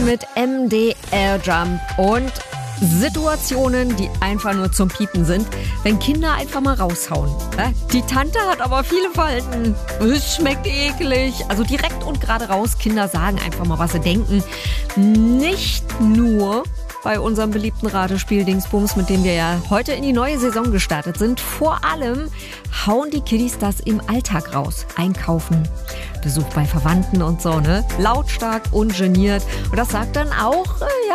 Mit MDR Jump und Situationen, die einfach nur zum Piepen sind, wenn Kinder einfach mal raushauen. Die Tante hat aber viele Falten. Es schmeckt eklig. Also direkt und gerade raus, Kinder sagen einfach mal, was sie denken. Nicht nur bei unserem beliebten Ratespiel Dingsbums, mit dem wir ja heute in die neue Saison gestartet sind. Vor allem hauen die Kiddies das im Alltag raus. Einkaufen, Besuch bei Verwandten und so, ne? Lautstark, ungeniert. Und das sagt dann auch,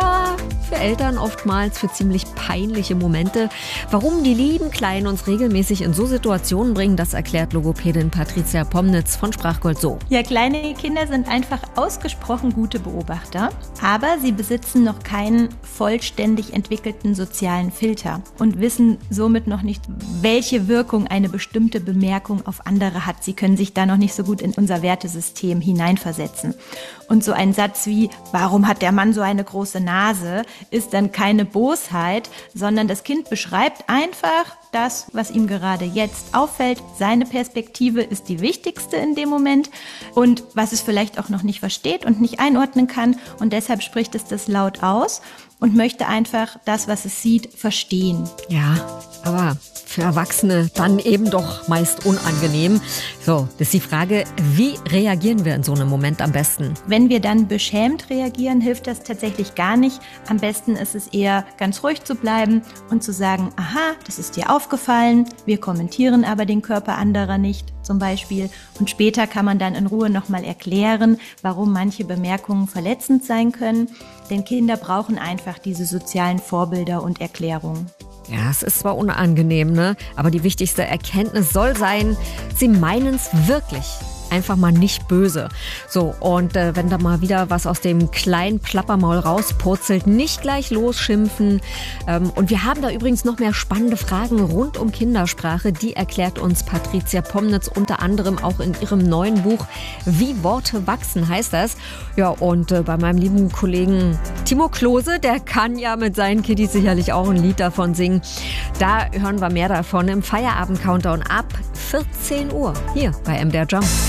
für Eltern oftmals für ziemlich peinliche Momente. Warum die lieben Kleinen uns regelmäßig in so Situationen bringen, das erklärt Logopädin Patricia Pomnitz von Sprachgold so. Ja, kleine Kinder sind einfach ausgesprochen gute Beobachter, aber sie besitzen noch keinen vollständig entwickelten sozialen Filter und wissen somit noch nicht, welche Wirkung eine bestimmte Bemerkung auf andere hat. Sie können sich da noch nicht so gut in unser Wertesystem hineinversetzen. Und so ein Satz wie, warum hat der Mann so eine große Nase, ist dann keine Bosheit, sondern das Kind beschreibt einfach das, was ihm gerade jetzt auffällt. Seine Perspektive ist die wichtigste in dem Moment und was es vielleicht auch noch nicht versteht und nicht einordnen kann. Und deshalb spricht es das laut aus und möchte einfach das, was es sieht, verstehen. Ja, aber für Erwachsene dann eben doch meist unangenehm. So, das ist die Frage, wie reagieren wir in so einem Moment am besten? Wenn wir dann beschämt reagieren, hilft das tatsächlich gar nicht. Am besten ist es eher, ganz ruhig zu bleiben und zu sagen, aha, das ist dir aufgefallen, wir kommentieren aber den Körper anderer nicht zum Beispiel. Und später kann man dann in Ruhe nochmal erklären, warum manche Bemerkungen verletzend sein können. Denn Kinder brauchen einfach diese sozialen Vorbilder und Erklärungen. Ja, es ist zwar unangenehm, ne? Aber die wichtigste Erkenntnis soll sein, sie meinen es wirklich. Einfach mal nicht böse. So, und wenn da mal wieder was aus dem kleinen Plappermaul rauspurzelt, nicht gleich losschimpfen. Und wir haben da übrigens noch mehr spannende Fragen rund um Kindersprache. Die erklärt uns Patricia Pomnitz unter anderem auch in ihrem neuen Buch Wie Worte wachsen, heißt das. Ja, und bei meinem lieben Kollegen Timo Klose, der kann ja mit seinen Kiddies sicherlich auch ein Lied davon singen. Da hören wir mehr davon im Feierabend-Countdown ab 14 Uhr hier bei MDR Jump.